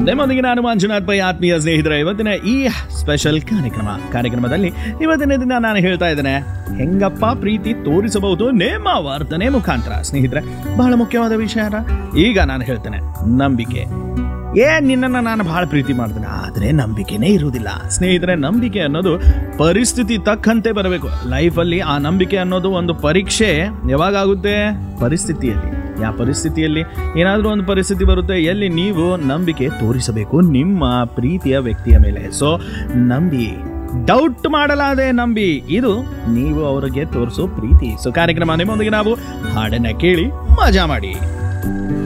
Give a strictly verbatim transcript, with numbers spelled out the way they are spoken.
ನಿಮ್ಮೊಂದಿಗೆ ನಾನು ಮಂಜುನಾಥ್ ಪೈ, ಆತ್ಮೀಯ ಸ್ನೇಹಿತರೆ. ಇವತ್ತಿನ ಈ ಸ್ಪೆಷಲ್ ಕಾರ್ಯಕ್ರಮ ಕಾರ್ಯಕ್ರಮದಲ್ಲಿ ಇವತ್ತಿನ ದಿನ ನಾನು ಹೇಳ್ತಾ ಇದ್ದೇನೆ, ಹೆಂಗಪ್ಪ ಪ್ರೀತಿ ತೋರಿಸಬಹುದು ನಿಮ್ಮ ವರ್ತನೆ ಮುಖಾಂತರ. ಸ್ನೇಹಿತರೆ, ಬಹಳ ಮುಖ್ಯವಾದ ವಿಷಯ ಈಗ ನಾನು ಹೇಳ್ತೇನೆ, ನಂಬಿಕೆ. ಏ ನಿನ್ನನ್ನು ನಾನು ಬಹಳ ಪ್ರೀತಿ ಮಾಡ್ತೇನೆ, ಆದರೆ ನಂಬಿಕೆನೇ ಇರುವುದಿಲ್ಲ. ಸ್ನೇಹಿತರೆ, ನಂಬಿಕೆ ಅನ್ನೋದು ಪರಿಸ್ಥಿತಿ ತಕ್ಕಂತೆ ಬರಬೇಕು ಲೈಫಲ್ಲಿ. ಆ ನಂಬಿಕೆ ಅನ್ನೋದು ಒಂದು ಪರೀಕ್ಷೆ ಯಾವಾಗುತ್ತೆ? ಪರಿಸ್ಥಿತಿಯಲ್ಲಿ. ಯಾವ ಪರಿಸ್ಥಿತಿಯಲ್ಲಿ? ಏನಾದರೂ ಒಂದು ಪರಿಸ್ಥಿತಿ ಬರುತ್ತೆ ಎಲ್ಲಿ ನೀವು ನಂಬಿಕೆ ತೋರಿಸಬೇಕು ನಿಮ್ಮ ಪ್ರೀತಿಯ ವ್ಯಕ್ತಿಯ ಮೇಲೆ. ಸೊ ನಂಬಿ, ಡೌಟ್ ಮಾಡಲಾದೆ ನಂಬಿ, ಇದು ನೀವು ಅವರಿಗೆ ತೋರಿಸೋ ಪ್ರೀತಿ. ಸೊ ಕಾರ್ಯಕ್ರಮ ನಿಮ್ಮೊಂದಿಗೆ ನಾವು ಹಾಡನ್ನ ಕೇಳಿ ಮಜಾ ಮಾಡಿ.